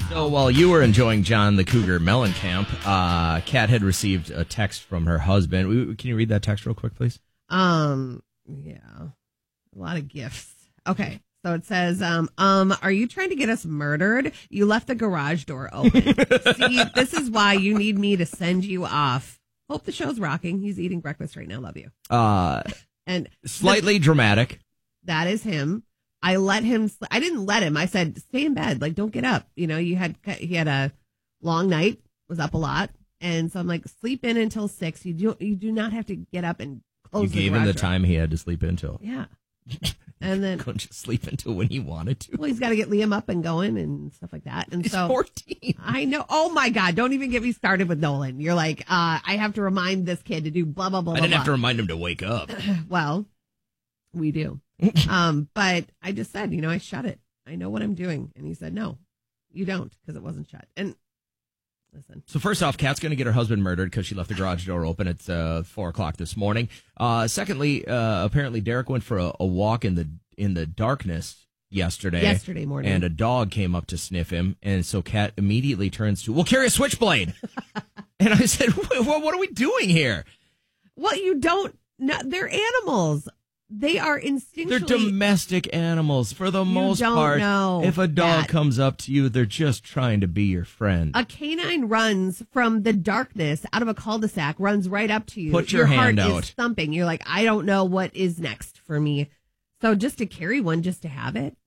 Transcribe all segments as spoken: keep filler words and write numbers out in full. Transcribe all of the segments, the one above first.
So while you were enjoying John the Cougar Mellencamp, uh, Kat had received a text from her husband. Can you read that text real quick, please? Um, yeah, a lot of gifts. Okay, so it says, um, um, are you trying to get us murdered? You left the garage door open. See, this is why you need me to send you off. Hope the show's rocking. He's eating breakfast right now. Love you. Uh, and slightly the, dramatic. That is him. I let him, I didn't let him. I said, stay in bed. Like, don't get up. You know, you had, he had a long night, was up a lot. And so I'm like, sleep in until six. You do, you do not have to get up and close the You gave him the door. time he had to sleep until. Yeah. And then couldn't just sleep until when he wanted to. Well, he's got to get Liam up and going and stuff like that. And he's so fourteen. I know. Oh my God. Don't even get me started with Nolan. You're like, uh, I have to remind this kid to do blah, blah, blah, I didn't blah, have to remind him to wake up. Well, we do. um, but I just said, you know, I shut it. I know what I'm doing. And he said, no, you don't, because it wasn't shut. And listen. So first off, Kat's going to get her husband murdered because she left the garage door open at uh, four o'clock this morning. Uh, secondly, uh, apparently Derek went for a, a walk in the in the darkness yesterday. Yesterday morning. And a dog came up to sniff him. And so Kat immediately turns to, well, carry a switchblade. And I said, what, what are we doing here? Well, you don't. No, they're animals. They are instinctually. They're domestic animals for the you most don't part. Know if a dog that. comes up to you, they're just trying to be your friend. A canine runs from the darkness out of a cul-de-sac, runs right up to you. Put your, your hand heart out. Is thumping. You're like, I don't know what is next for me. So just to carry one, just to have it,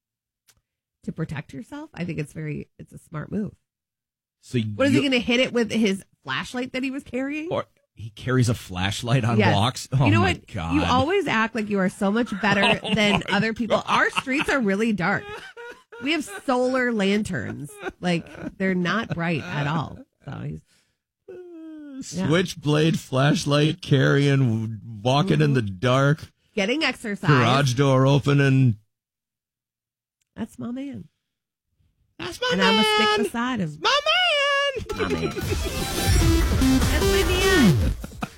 to protect yourself, I think it's very, it's a smart move. So what is you, he going to hit it with his flashlight that he was carrying? Or he carries a flashlight on yes. walks. Oh you know my what? God. You always act like you are so much better oh than other people. God. Our streets are really dark. We have solar lanterns. Like, they're not bright at all. So he's yeah. Switchblade, flashlight carrying, walking mm-hmm. in the dark. Getting exercise. Garage door opening. That's my man. That's my and man. And I'm going to stick beside him. My man. My man. That's my man.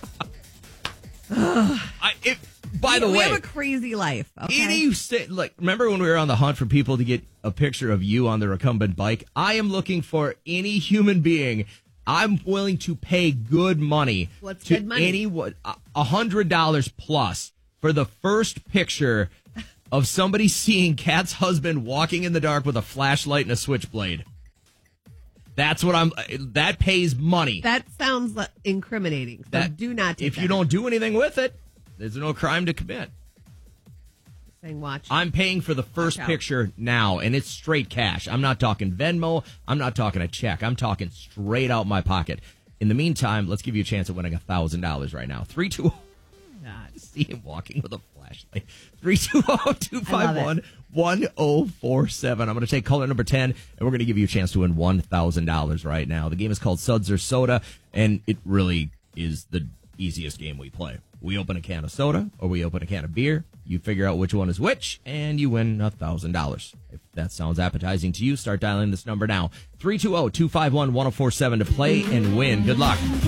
I, if, by we, the we way, have a crazy life. Okay? Any, like, remember when we were on the hunt for people to get a picture of you on the recumbent bike? I am looking for any human being. I'm willing to pay good money. What's to good money? Any a hundred dollars plus for the first picture of somebody seeing Kat's husband walking in the dark with a flashlight and a switchblade. That's what I'm. That pays money. That sounds incriminating. So that, do not. Take if that. you don't do anything with it, there's no crime to commit. Saying watch. I'm paying for the first picture now, and it's straight cash. I'm not talking Venmo. I'm not talking a check. I'm talking straight out my pocket. In the meantime, let's give you a chance at winning one thousand dollars right now. three two zero See him walking with a flashlight. three two zero, two five one, one zero four seven I'm going to take caller number ten, and we're going to give you a chance to win one thousand dollars right now. The game is called Suds or Soda, and it really is the easiest game we play. We open a can of soda, or we open a can of beer. You figure out which one is which, and you win one thousand dollars. If that sounds appetizing to you, start dialing this number now. three two zero, two five one, one zero four seven to play and win. Good luck.